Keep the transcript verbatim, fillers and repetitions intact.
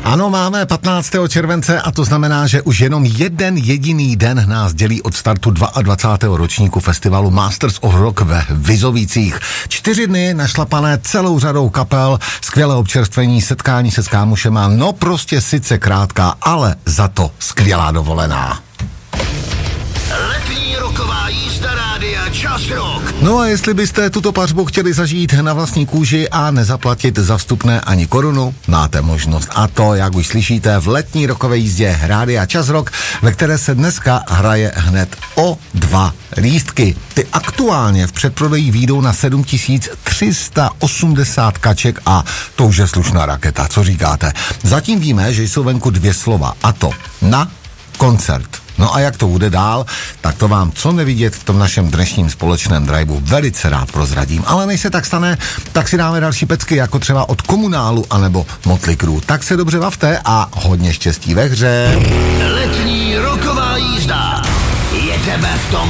Ano, máme patnáctého července a to znamená, že už jenom jeden jediný den nás dělí od startu dvacátého druhého ročníku festivalu Masters of Rock ve Vizovicích. Čtyři dny našlapané celou řadou kapel, skvělé občerstvení, setkání se s kámošema, no prostě sice krátká, ale za to skvělá dovolená. Letní roková jízda rádia Čas Rock. No a jestli byste tuto pařbu chtěli zažít na vlastní kůži a nezaplatit za vstupné ani korunu, máte možnost. A to, jak už slyšíte, v letní rokové jízdě rádia Čas Rock, ve které se dneska hraje hned o dva lístky. Ty aktuálně v předprodeji výjdou na sedm tisíc tři sta osmdesát kaček a to už je slušná raketa, co říkáte? Zatím víme, že jsou venku dvě slova, a to na koncert. No a jak to bude dál, tak to vám co nevidět v tom našem dnešním společném driveu velice rád prozradím. Ale než se tak stane, tak si dáme další pecky, jako třeba od Komunálu anebo Motley Crue. Tak se dobře bavte a hodně štěstí ve hře. Letní roková jízda. Jedeme v tom